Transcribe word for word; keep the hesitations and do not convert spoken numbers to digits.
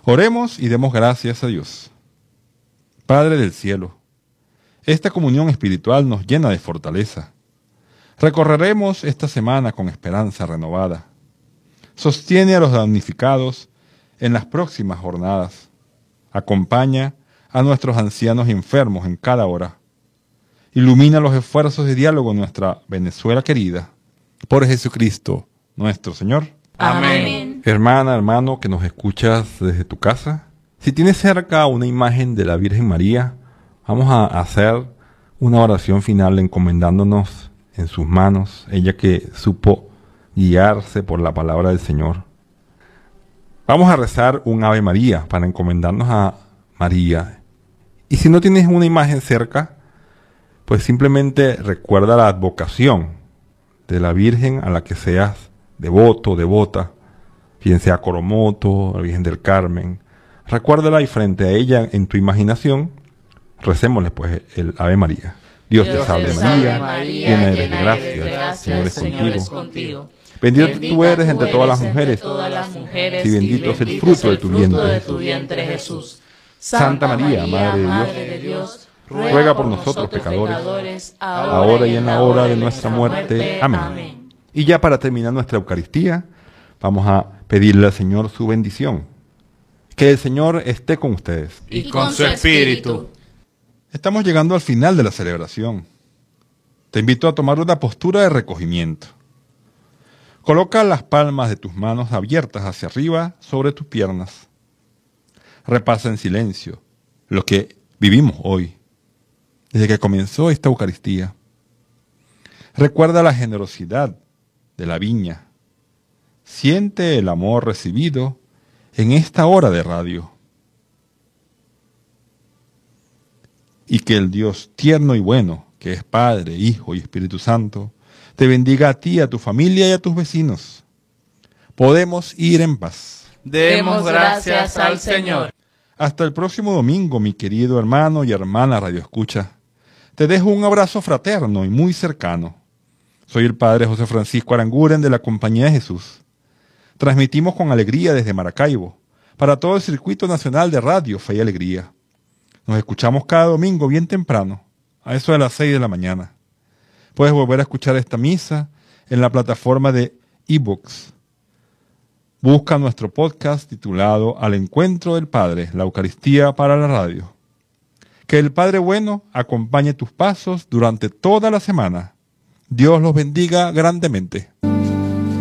Oremos y demos gracias a Dios. Padre del cielo, esta comunión espiritual nos llena de fortaleza. Recorreremos esta semana con esperanza renovada. Sostiene a los damnificados en las próximas jornadas. Acompaña a nuestros ancianos enfermos en cada hora. Ilumina los esfuerzos de diálogo en nuestra Venezuela querida. Por Jesucristo, nuestro Señor. Amén. Hermana, hermano, que nos escuchas desde tu casa, si tienes cerca una imagen de la Virgen María, vamos a hacer una oración final encomendándonos en sus manos, ella que supo guiarse por la palabra del Señor. Vamos a rezar un Ave María para encomendarnos a María. Y si no tienes una imagen cerca, pues simplemente recuerda la advocación de la Virgen a la que seas devoto, devota, bien sea Coromoto, la Virgen del Carmen. Recuérdala y frente a ella en tu imaginación, recémosle pues el Ave María. Dios, Dios te salve María, María, llena eres de gracia, el Señor es contigo. Es contigo. Bendita, Bendita tú eres entre todas las mujeres, todas las mujeres y bendito es el fruto de tu vientre, de tu vientre Jesús. Santa María, Madre de Dios, Madre de Dios ruega, ruega por nosotros pecadores, pecadores ahora, ahora y en la hora de nuestra muerte. muerte. Amén. Amén. Y ya para terminar nuestra Eucaristía, vamos a pedirle al Señor su bendición. Que el Señor esté con ustedes. Y con su espíritu. Estamos llegando al final de la celebración. Te invito a tomar una postura de recogimiento. Coloca las palmas de tus manos abiertas hacia arriba sobre tus piernas. Repasa en silencio lo que vivimos hoy, desde que comenzó esta Eucaristía. Recuerda la generosidad de la viña. Siente el amor recibido en esta hora de radio. Y que el Dios tierno y bueno, que es Padre, Hijo y Espíritu Santo, te bendiga a ti, a tu familia y a tus vecinos. Podemos ir en paz. Demos gracias al Señor. Hasta el próximo domingo, mi querido hermano y hermana Radio Escucha. Te dejo un abrazo fraterno y muy cercano. Soy el Padre José Francisco Aranguren de la Compañía de Jesús. Transmitimos con alegría desde Maracaibo, para todo el Circuito Nacional de Radio Fe y Alegría. Nos escuchamos cada domingo bien temprano, a eso de las seis de la mañana. Puedes volver a escuchar esta misa en la plataforma de iVoox. Busca nuestro podcast titulado Al Encuentro del Padre, la Eucaristía para la Radio. Que el Padre bueno acompañe tus pasos durante toda la semana. Dios los bendiga grandemente.